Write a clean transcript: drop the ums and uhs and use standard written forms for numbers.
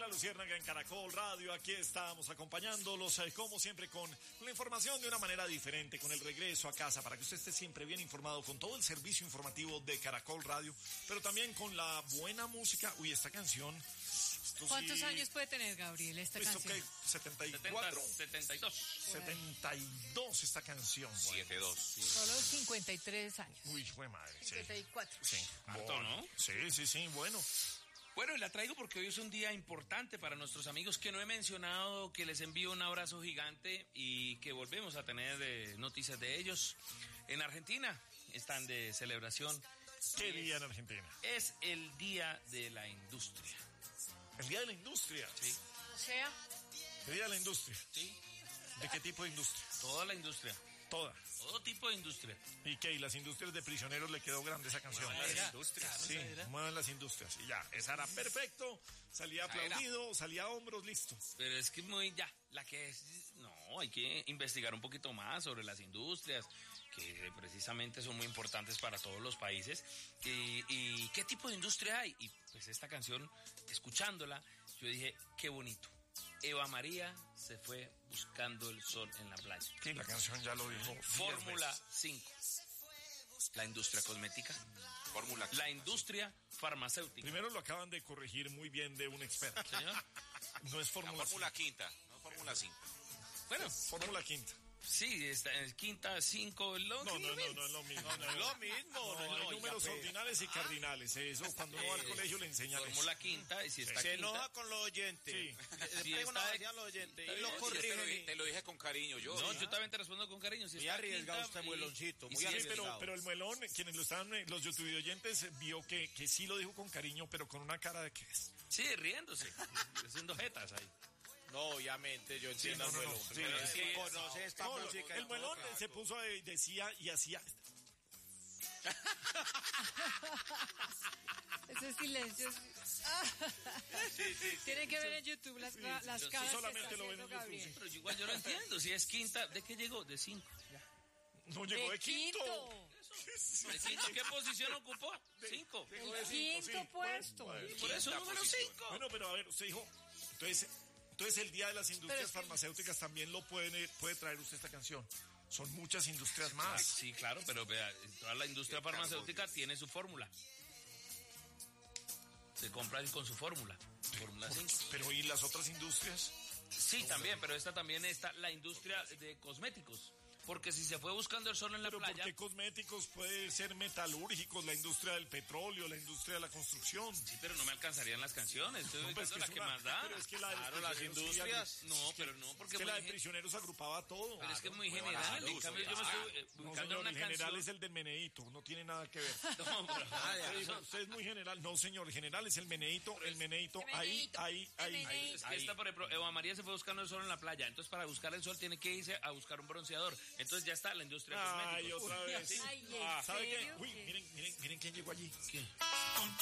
La Luciérnaga en Caracol Radio. Aquí estamos acompañándolos, como siempre, con la información de una manera diferente, con el regreso a casa, para que usted esté siempre bien informado con todo el servicio informativo de Caracol Radio, pero también con la buena música. Uy, esta canción... ¿Cuántos años puede tener, Gabriel, esta canción? ¿Qué? 74. 72. 72 esta canción. 72. Sí. Solo 53 años. Uy, fue madre. 54. Sí. Harto, ¿no? Sí, bueno. Bueno, y la traigo porque hoy es un día importante para nuestros amigos que no he mencionado, que les envío un abrazo gigante y que volvemos a tener noticias de ellos. En Argentina están de celebración. ¿Qué día en Argentina? Es el Día de la Industria. El Día de la Industria. Sí. O sea, El Día de la Industria. Sí. ¿De qué tipo de industria? Toda la industria. Toda. Todo tipo de industria. ¿Y qué? ¿Y las industrias de prisioneros le quedó grande esa canción? Muevan las industrias. Sí, muevan las industrias. Y ya, esa era perfecto. Salía aplaudido, salía a hombros, listo. Pero es que la que es... No, hay que investigar un poquito más sobre las industrias, que precisamente son muy importantes para todos los países. Y qué tipo de industria hay. Y pues esta canción, escuchándola, yo dije, qué bonito. Eva María se fue buscando el sol en la playa. Sí, la canción ya lo dijo. Fórmula 5. La industria cosmética. Fórmula. La industria farmacéutica. Primero lo acaban de corregir muy bien de un experto. Señor. No es Fórmula 5. Quinta, no Fórmula 5. Bueno, Fórmula Quinta. sí, está en quinta, 5, No es lo mismo. No es lo mismo. No, hay números ordinales y cardinales. Eso cuando uno va al colegio le enseñan eso. Fórmula quinta, y si está Se quinta, enoja con los oyentes. Sí. Si Le pega una está- vacía a los oyentes. está Y lo bien, corrigen. Te lo dije con cariño yo. No, yo también te respondo con cariño. Si Muy está arriesgado quinta, usted, mueloncito, y muy si Sí, arriesgado. pero el muelón, quienes lo estaban, los YouTube oyentes, vio que sí lo dijo con cariño, pero con una cara de que es. Sí, riéndose, haciendo jetas ahí. No, obviamente yo entiendo al muelón. Sí, Pero es sí, que sí. conoce esta No, música. el muelón se puso, decía y hacía. ese silencio. Tienen que ver en YouTube las caras yo que solamente está lo ven en haciendo YouTube, Gabriel. Pero igual yo no entiendo. Si es quinta, ¿de qué llegó? De 5. No llegó de quinto. ¿De quinto qué posición ocupó? 5. Llegó de El cinco, quinto sí. puesto. Bueno, Por eso número 5. Bueno, pero a ver, usted dijo, entonces el Día de las Industrias Pero es que- Farmacéuticas también lo puede traer usted esta canción. Son muchas industrias más. Sí, claro, pero vea, toda la industria farmacéutica tiene su fórmula. Se compra con su fórmula. Fórmula 5. Pero ¿y las otras industrias? Sí, también, pero esta también está la industria de cosméticos. Porque si se fue buscando el sol en la Pero ¿por playa... qué cosméticos? Puede ser metalúrgicos, la industria del petróleo, la industria de la construcción. Sí, pero no me alcanzarían las canciones. Estoy No, pues ubicando es la que una- más da. Pero es que la de Claro, los las prisioneros sí industrias. No, pero no, porque es que muy la de gen- prisioneros agrupaba todo. pero es que es muy Mueva la general. En luz, cambio, yo me claro. estoy No, ubicando en señor, una el general canción... es el del meneíto, no tiene nada que ver. No, pero... Usted dijo, usted es muy general. No, señor, el general es el meneíto, ahí. Es que esta, por ejemplo, Eva María se fue buscando el sol en la playa. Entonces, para buscar el sol, tiene que irse a buscar un bronceador. Entonces, ya está la industria de Ay, cosméticos. otra vez. Ay, ¿en ¿Sabe qué? serio? Uy, miren quién llegó allí. ¿Qué?